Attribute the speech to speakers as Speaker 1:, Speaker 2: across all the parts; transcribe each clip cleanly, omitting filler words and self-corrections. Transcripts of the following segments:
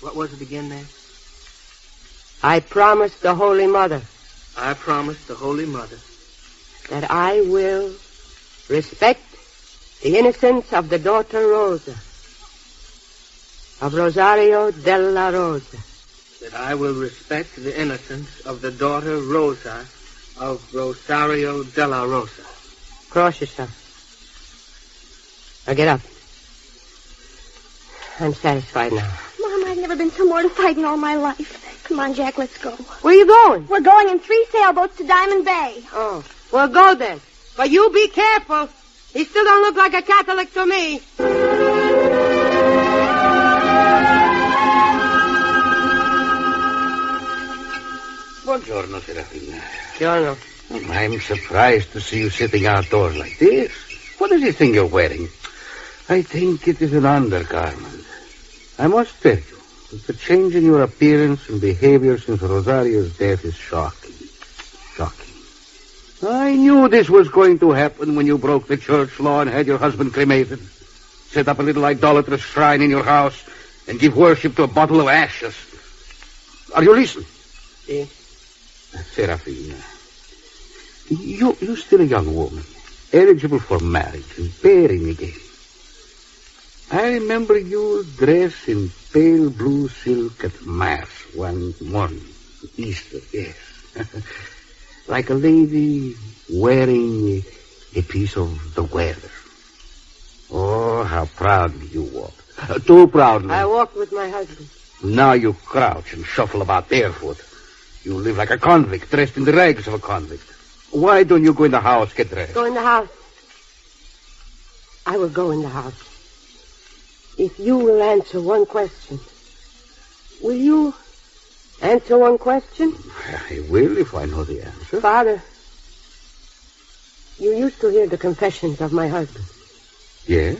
Speaker 1: What was it again there?
Speaker 2: I promised the Holy Mother.
Speaker 1: I promised the Holy Mother.
Speaker 2: That I will respect the innocence of the daughter Rosa. Of Rosario della Rosa.
Speaker 1: That I will respect the innocence of the daughter Rosa of Rosario della Rosa.
Speaker 2: Cross yourself. Now get up. I'm satisfied now.
Speaker 3: Mom, I've never been so mortified in all my life. Come on, Jack, let's go.
Speaker 2: Where are you going?
Speaker 3: We're going in 3 sailboats to Diamond Bay.
Speaker 2: Oh, well, go then. But you be careful. He still don't look like a Catholic to me.
Speaker 4: Buongiorno, Serafina.
Speaker 2: Giorno.
Speaker 4: I'm surprised to see you sitting outdoors like this. What is this thing you're wearing? I think it is an undergarment. I must tell you that the change in your appearance and behavior since Rosario's death is shocking. Shocking. I knew this was going to happen when you broke the church law and had your husband cremated. Set up a little idolatrous shrine in your house and give worship to a bottle of ashes. Are you listening?
Speaker 2: Yes.
Speaker 4: Serafina, you're still a young woman, eligible for marriage and bearing again. I remember you dressed in pale blue silk at Mass one morning, Easter, yes. Like a lady wearing a piece of the weather. Oh, how proudly you walked. Too proudly.
Speaker 2: I walked with my husband.
Speaker 4: Now you crouch and shuffle about barefoot. You live like a convict, dressed in the rags of a convict. Why don't you go in the house, get dressed?
Speaker 2: Go in the house. I will go in the house. If you will answer one question. Will you answer one question?
Speaker 4: I will if I know the answer.
Speaker 2: Father, you used to hear the confessions of my husband.
Speaker 4: Yes?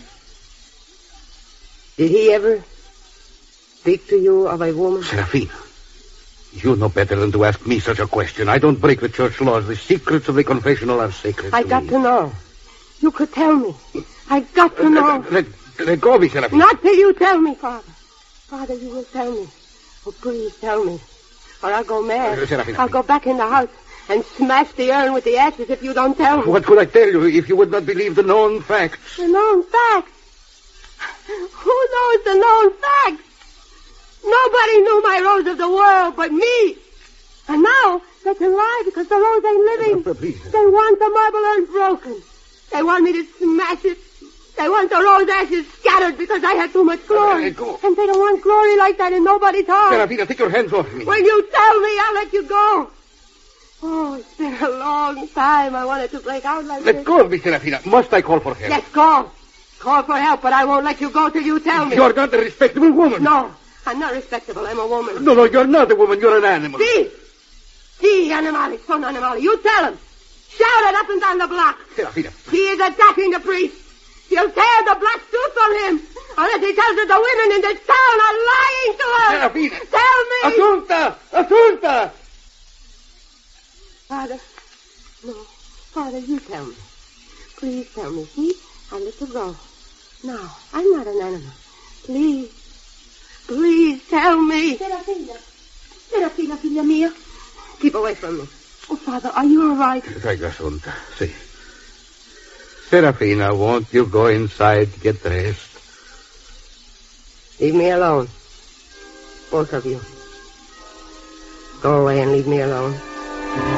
Speaker 2: Did he ever speak to you of a woman?
Speaker 4: Serafina, you know better than to ask me such a question. I don't break the church laws. The secrets of the confessional are sacred
Speaker 2: I got to know. You could tell me. I got to know.
Speaker 4: Let go of me, Serafina.
Speaker 2: Not till you tell me, Father. Father, you will tell me. Oh, please tell me. Or I'll go mad.
Speaker 4: Serafina.
Speaker 2: I'll go back in the house and smash the urn with the ashes if you don't tell me.
Speaker 4: What could I tell you if you would not believe the known facts?
Speaker 2: The known facts? Who knows the known facts? Nobody knew my Rose of the world but me. And now that's a lie because the Rose ain't living.
Speaker 4: Please.
Speaker 2: They want the marble urn broken. They want me to smash it. They want the rose ashes scattered because I had too much glory.
Speaker 4: Go.
Speaker 2: And they don't want glory like that in nobody's heart.
Speaker 4: Serafina, take your hands off me.
Speaker 2: When you tell me, I'll let you go. Oh, it's been a long time. I wanted to break out like this.
Speaker 4: Let go of me, Serafina. Must I call for help?
Speaker 2: Yes, call. Call for help, but I won't let you go till you tell me.
Speaker 4: You're not a respectable woman.
Speaker 2: No, I'm not respectable. I'm a woman.
Speaker 4: No, you're not a woman. You're an animal.
Speaker 2: See, animale, son animale. You tell him. Shout it up and down the block.
Speaker 4: Serafina.
Speaker 2: He is attacking the priest. He'll tear the black suit from him unless he tells that the women in this town are lying to us.
Speaker 4: Serafina.
Speaker 2: Tell me.
Speaker 4: Assunta!
Speaker 2: Father, no. Father, you tell me. Please tell me. See, I let you go. No, I'm not an animal. Please tell me.
Speaker 3: Serafina, figlia mia.
Speaker 2: Keep away from me.
Speaker 3: Oh, Father, are you all right?
Speaker 4: Prego, Assunta. See. Serafina, won't you go inside to get dressed?
Speaker 2: Leave me alone. Both of you. Go away and leave me alone.